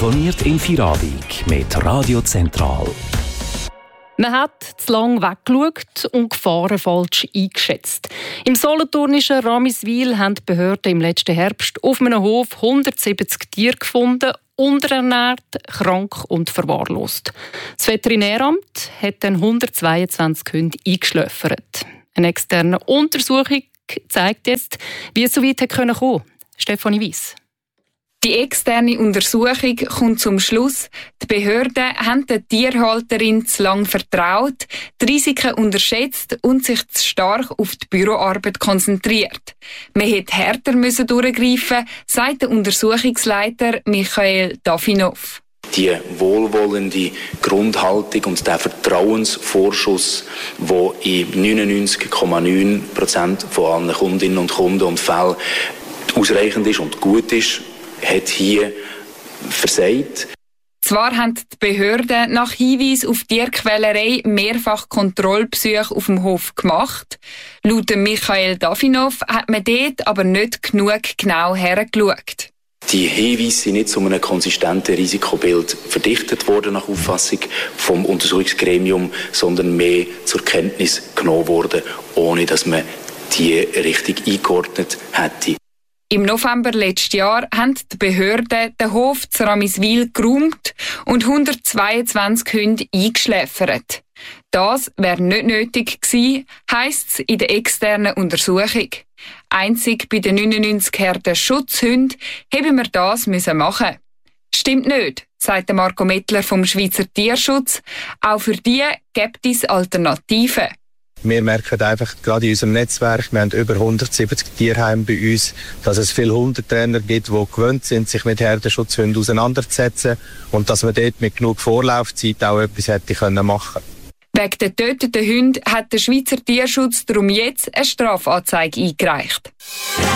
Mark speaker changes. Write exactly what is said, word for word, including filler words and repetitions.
Speaker 1: Informiert in Feierabend mit Radio Zentral.
Speaker 2: Man hat zu lange weggeschaut und Gefahren falsch eingeschätzt. Im solothurnischen Ramiswil haben die Behörden im letzten Herbst auf einem Hof hundertsiebzig Tiere gefunden, unterernährt, krank und verwahrlost. Das Veterinäramt hat dann hundertzweiundzwanzig Hunde eingeschläfert. Eine externe Untersuchung zeigt jetzt, wie es so weit kommen konnte. Stefanie Weiss.
Speaker 3: Die externe Untersuchung kommt zum Schluss, die Behörden haben der Tierhalterin zu lange vertraut, die Risiken unterschätzt und sich zu stark auf die Büroarbeit konzentriert. Man hätte härter müssen durchgreifen, sagt der Untersuchungsleiter Michael Dafinov.
Speaker 4: Die wohlwollende Grundhaltung und der Vertrauensvorschuss, der in neunundneunzig Komma neun Prozent von allen Kundinnen und Kunden und Fällen ausreichend ist und gut ist, hat hier versagt.
Speaker 3: Zwar haben die Behörden nach Hinweis auf Tierquälerei mehrfach Kontrollbesuche auf dem Hof gemacht. Laut Michael Dafinov hat man dort aber nicht genug genau hergeschaut.
Speaker 4: Die Hinweise sind nicht zu einem konsistenten Risikobild verdichtet worden nach Auffassung vom Untersuchungsgremium, sondern mehr zur Kenntnis genommen worden, ohne dass man die richtig eingeordnet hätte.
Speaker 3: Im November letzten Jahr haben die Behörden den Hof zu Ramiswil geräumt und hundertzweiundzwanzig Hunde eingeschläfert. Das wäre nicht nötig gewesen, heisst es in der externen Untersuchung. Einzig bei den neunundneunzig Herden Schutzhunden hätten wir das müssen machen. Stimmt nicht, sagt Marco Mettler vom Schweizer Tierschutz. Auch für die gibt es Alternativen.
Speaker 5: Wir merken einfach, gerade in unserem Netzwerk, wir haben über hundertsiebzig Tierheime bei uns, dass es viele Hundetrainer gibt, die gewöhnt sind, sich mit Herdenschutzhunden auseinanderzusetzen und dass man dort mit genug Vorlaufzeit auch etwas hätte machen können.
Speaker 3: Wegen der getöteten Hunde hat der Schweizer Tierschutz darum jetzt eine Strafanzeige eingereicht.